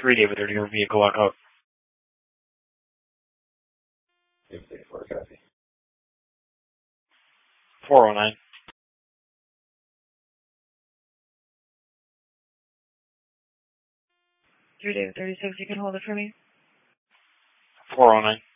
3 David 30, your vehicle lock out. 664, copy. 409. 3 David 36, you can hold it for me? 409.